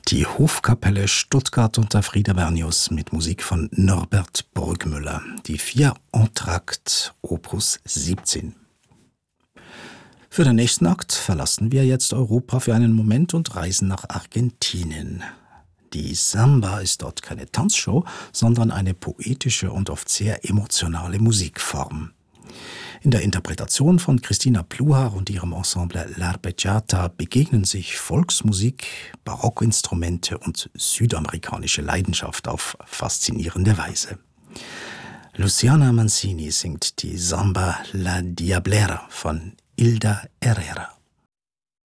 Die Hofkapelle Stuttgart unter Frieder Bernius mit Musik von Norbert Burgmüller. Die 4 Entr'acte Opus 17. Für den nächsten Akt verlassen wir jetzt Europa für einen Moment und reisen nach Argentinien. Die Samba ist dort keine Tanzshow, sondern eine poetische und oft sehr emotionale Musikform. In der Interpretation von Christina Pluhar und ihrem Ensemble L'Arpeggiata begegnen sich Volksmusik, Barockinstrumente und südamerikanische Leidenschaft auf faszinierende Weise. Luciana Mancini singt die Samba La Diablera von Hilda Herrera.